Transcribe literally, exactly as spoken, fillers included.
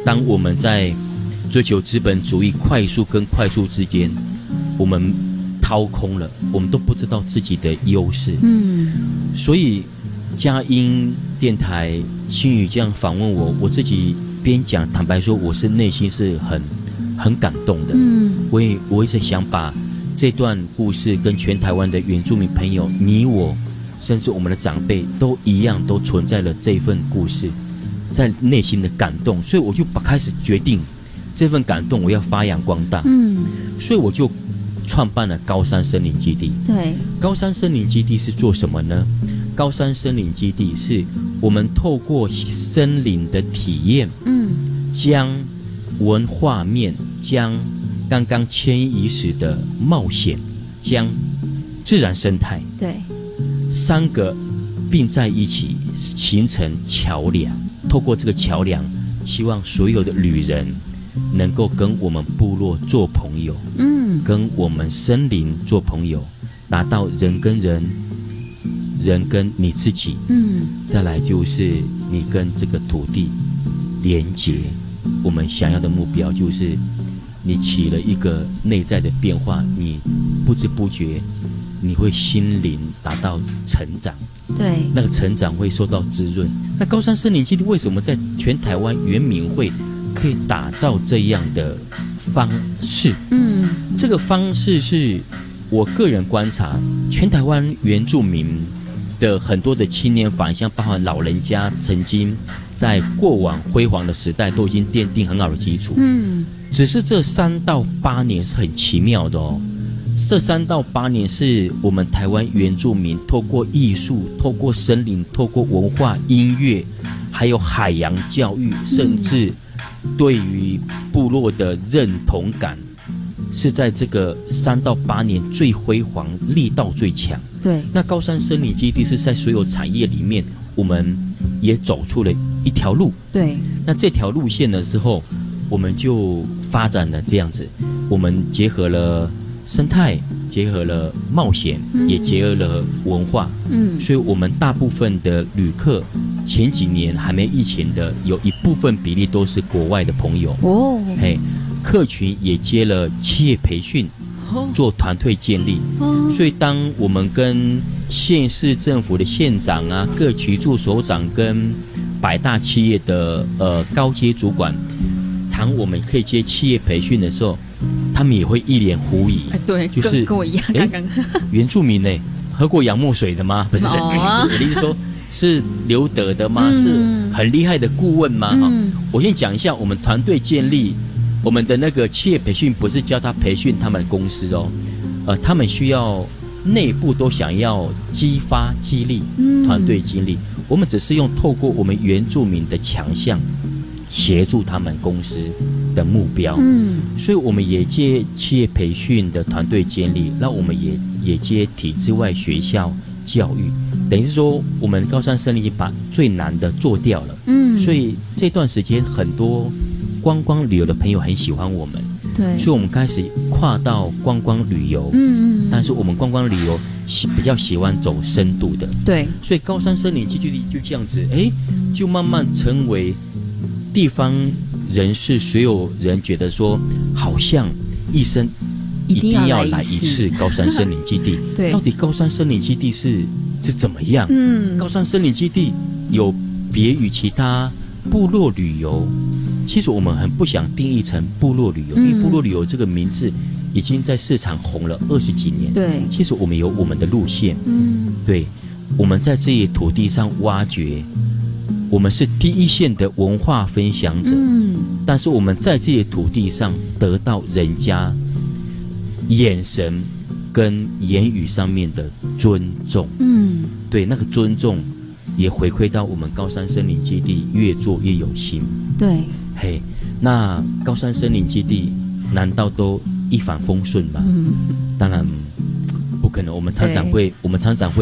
当我们在追求资本主义快速跟快速之间，我们掏空了，我们都不知道自己的优势。嗯，所以佳音电台新宇这样访问我，我自己边讲，坦白说，我是内心是很很感动的。嗯，我也我一直想把这段故事跟全台湾的原住民朋友，你我，甚至我们的长辈都一样，都存在了这份故事，在内心的感动，所以我就把开始决定这份感动我要发扬光大。嗯，所以我就创办了高山森林基地。 对， 高山森林基地是做什么呢？高山森林基地是我们透过森林的体验，嗯，将文化面，将刚刚迁移时的冒险，将自然生态， 对， 三个并在一起，形成桥梁。透过这个桥梁，希望所有的旅人能够跟我们部落做朋友，嗯，跟我们森林做朋友，达到人跟人，人跟你自己，嗯，再来就是你跟这个土地连结。我们想要的目标就是你起了一个内在的变化，你不知不觉你会心灵达到成长， 对， 那个成长会受到滋润。那高山森林基地为什么在全台湾原民会可以打造这样的方式？嗯，这个方式是我个人观察，全台湾原住民的很多的青年返乡，包含老人家曾经在过往辉煌的时代都已经奠定很好的基础。嗯，只是这三到八年是很奇妙的哦。这三到八年是我们台湾原住民透过艺术、透过森林、透过文化、音乐，还有海洋教育，甚至对于部落的认同感，是在这个三到八年最辉煌、力道最强。 对， 那高山森林基地是在所有产业里面，我们也走出了一条路。 对， 那这条路线的时候，我们就发展了这样子，我们结合了生态，结合了冒险，嗯，也结合了文化。嗯，所以我们大部分的旅客，前几年还没疫情的，有一部分比例都是国外的朋友。哦，嘿，客群也接了企业培训，做团队建立。哦，所以当我们跟县市政府的县长啊、各局处首长跟百大企业的呃高阶主管谈我们可以接企业培训的时候，他们也会一脸狐疑。 哎，对，就是跟我一样，刚刚原住民呢，喝过洋墨水的吗？不是，我的意思说，是留德的吗？嗯，是很厉害的顾问吗？哈，嗯，我先讲一下，我们团队建立，我们的那个企业培训不是教他培训他们的公司哦，呃，他们需要内部都想要激发激励团队激励，嗯，我们只是用透过我们原住民的强项，协助他们公司的目标。嗯，所以我们也接企业培训的团队建立，那我们也也接体制外学校教育，等于是说我们高山森林已经把最难的做掉了。嗯，所以这段时间很多观光旅游的朋友很喜欢我们。 对， 所以我们开始跨到观光旅游。嗯嗯，但是我们观光旅游比较喜欢走深度的。 对， 所以高山森林基地就这样子，哎，就慢慢成为地方人士，所有人觉得说，好像一生一定要来一次高山森林基地。对，到底高山森林基地是是怎么样？嗯，高山森林基地有别于其他部落旅游，其实我们很不想定义成部落旅游，嗯，因为部落旅游这个名字已经在市场红了二十几年。 对， 其实我们有我们的路线。嗯，对，我们在这里土地上挖掘。我们是第一线的文化分享者，嗯，但是我们在这些土地上得到人家眼神跟言语上面的尊重，嗯，对，那个尊重也回馈到我们高山森林基地越做越有心。 对， 嘿，那高山森林基地难道都一帆风顺吗？嗯，当然不可能，我们常常会，我们常常会。